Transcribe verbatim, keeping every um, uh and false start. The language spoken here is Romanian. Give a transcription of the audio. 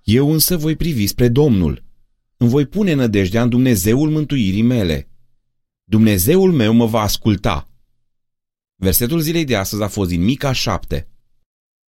Eu însă voi privi spre Domnul. Îmi voi pune nădejdea în Dumnezeul mântuirii mele. Dumnezeul meu mă va asculta. Versetul zilei de astăzi a fost din Mica șapte.